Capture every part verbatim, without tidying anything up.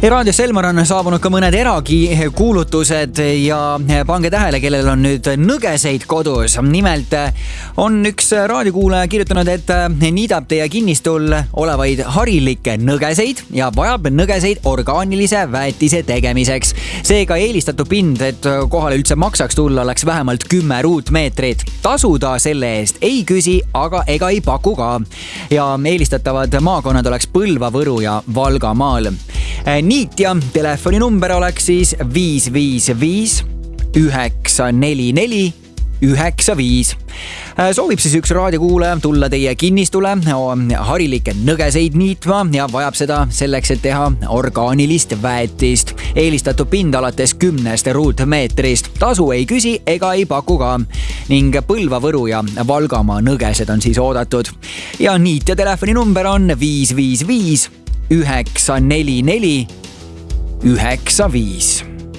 Raadio Selmar on saabunud ka mõned erakuulutused ja pange tähele, kellel on nüüd nõgeseid kodus. Nimelt on üks raadiokuulaja kirjutanud, et niidab teie kinnistul olevaid harilikke nõgeseid ja vajab nõgeseid orgaanilise väetise tegemiseks. Seega eelistatud pind, et kohale üldse maksaks tulla, oleks vähemalt kümme ruutmeetrit. Tasuda selle eest ei küsi, aga ega ei paku ka. Ja eelistatavad maakonnad oleks Põlva, Võru ja Valgamaal. Niitja telefoninumber oleks siis viis viis viis üheksa neli neli üheksa viis. Soovib siis üks raadiokuulaja tulla teie kinnistule harilikke nõgeseid niitma ja vajab seda selleks, et teha orgaanilist väetist. Eelistatud pind alates kümnest ruutmeetrist. Tasu ei küsi ega ei paku ka. Ning Põlva, Võru ja Valgamaa nõgesed on siis oodatud. Ja niitja telefoninumber on viis viis viis üheksa neli neli üheksa viis.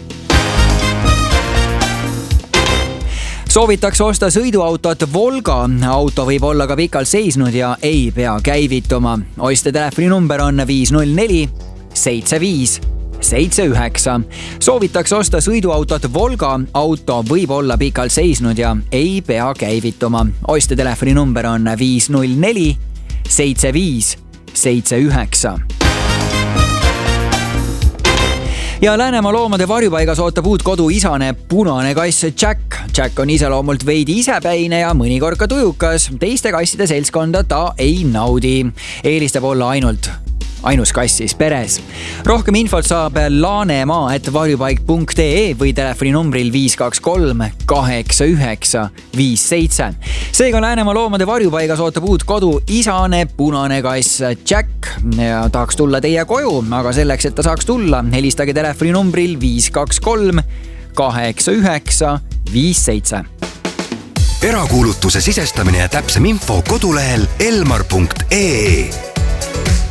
Soovitakse osta sõiduautot Volga. Auto võib olla ka pikalt seisnud ja ei pea käivituma. Ostja telefoninumber on viis null neli seitse viis seitse üheksa. Soovitakse osta sõiduautot Volga. Auto võib olla pikalt seisnud ja ei pea käivituma. Ostja telefoninumber on viis null neli seitse viis seitse üheksa. Ja Läänemaa loomade varjupaigas ootab uut kodu isane punane kass Jack. Jack on iseloomult veidi isepäine ja mõnikord ka tujukas. Teiste kasside seltskonda ta ei naudi. Eelistab olla ainult ainus kass siis peres. Rohkem infot saab laanemaa et varjupaik punkt ee või telefoninumbril viis kaks kolm kaheksa üheksa viis seitse. Seega Läänemaa loomade varjupaigas ootab uut kodu isane punane kass Jack ja tahaks tulla teie koju, aga selleks, et ta saaks tulla, helistage telefoninumbril viis kaks kolm kaheksa üheksa viis seitse. Erakuulutuse sisestamine ja täpsem info kodulehel elmar punkt ee.